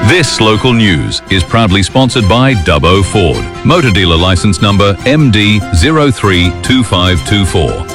This local news is proudly sponsored by Dubbo Ford. Motor dealer licence number MD032524.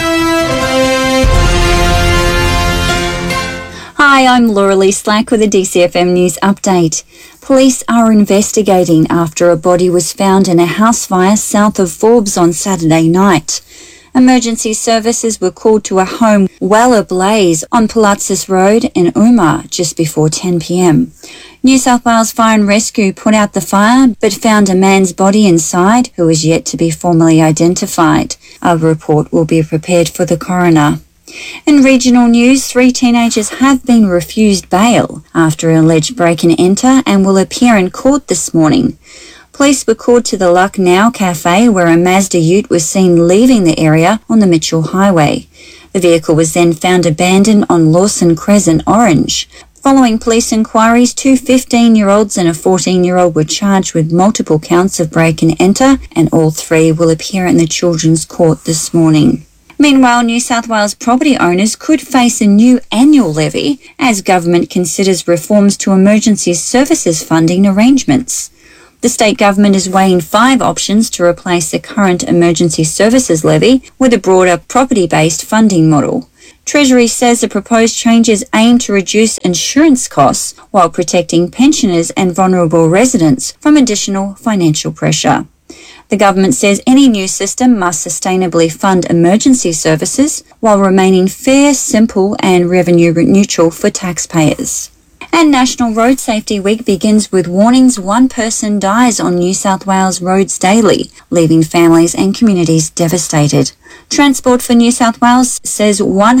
Hi, I'm Laura Lee Slack with a DCFM News update. Police are investigating after a body was found in a house fire south of Forbes on Saturday night. Emergency services were called to a home well ablaze on Palatzis Road in Umar just before 10 p.m. New South Wales Fire and Rescue put out the fire but found a man's body inside who is yet to be formally identified. A report will be prepared for the coroner. In regional news, 3 teenagers have been refused bail after an alleged break-and-enter and will appear in court this morning. Police were called to the Lucknow Cafe where a Mazda Ute was seen leaving the area on the Mitchell Highway. The vehicle was then found abandoned on Lawson Crescent, Orange. Following police inquiries, 2 15-year-olds and a 14-year-old were charged with multiple counts of break-and-enter, and all 3 will appear in the Children's Court this morning. Meanwhile, New South Wales property owners could face a new annual levy as government considers reforms to emergency services funding arrangements. The state government is weighing 5 options to replace the current emergency services levy with a broader property-based funding model. Treasury says the proposed changes aim to reduce insurance costs while protecting pensioners and vulnerable residents from additional financial pressure. The government says any new system must sustainably fund emergency services while remaining fair, simple and revenue neutral for taxpayers. And National Road Safety Week begins with warnings 1 person dies on New South Wales roads daily, leaving families and communities devastated. Transport for New South Wales says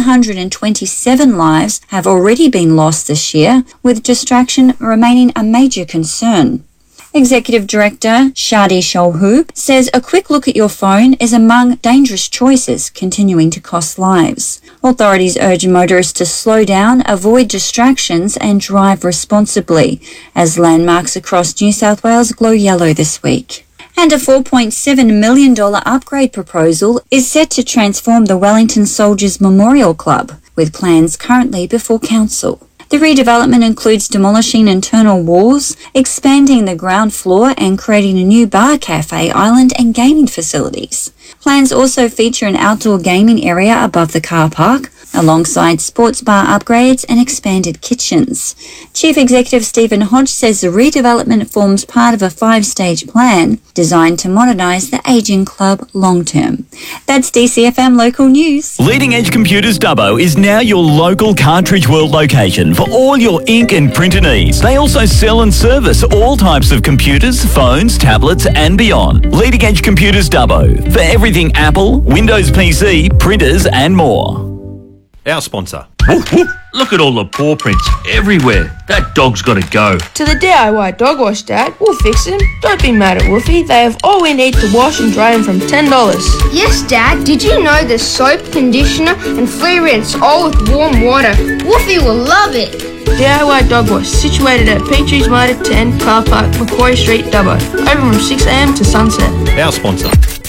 127 lives have already been lost this year, with distraction remaining a major concern. Executive Director Shadi Sholhoub says a quick look at your phone is among dangerous choices continuing to cost lives. Authorities urge motorists to slow down, avoid distractions and drive responsibly as landmarks across New South Wales glow yellow this week. And a $4.7 million upgrade proposal is set to transform the Wellington Soldiers Memorial Club, with plans currently before Council. The redevelopment includes demolishing internal walls, expanding the ground floor and creating a new bar, cafe, island and gaming facilities. Plans also feature an outdoor gaming area above the car park, alongside sports bar upgrades and expanded kitchens. Chief Executive Stephen Hodge says the redevelopment forms part of a 5-stage plan designed to modernise the ageing club long-term. That's DCFM Local News. Leading Edge Computers Dubbo is now your local Cartridge World location for all your ink and printer needs. They also sell and service all types of computers, phones, tablets and beyond. Leading Edge Computers Dubbo for everything Apple, Windows PC, printers and more. Our sponsor. Look at all the paw prints everywhere. That dog's got to go. To the DIY dog wash, Dad. We'll fix him. Don't be mad at Wolfie. They have all we need to wash and dry him from $10. Yes, Dad. Did you know there's soap, conditioner and free rinse all with warm water? Wolfie will love it. DIY dog wash, situated at Petrie's Motor 10, Car Park, Macquarie Street, Dubbo. Open from 6 a.m. to sunset. Our sponsor.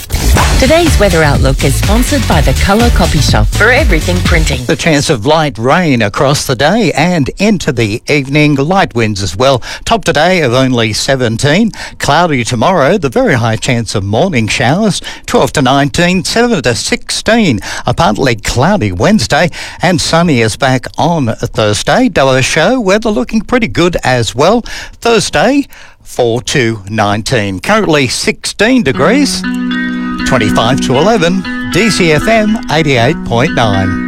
Today's weather outlook is sponsored by the Colour Copy Shop for everything printing. The chance of light rain across the day and into the evening, light winds as well. Top today of only 17. Cloudy tomorrow, the very high chance of morning showers. 12 to 19, 7 to 16. A partly cloudy Wednesday and sunny is back on Thursday. Dubbo show, weather looking pretty good as well. Thursday, 4 to 19. Currently 16 degrees. 25 to 11, DCFM 88.9.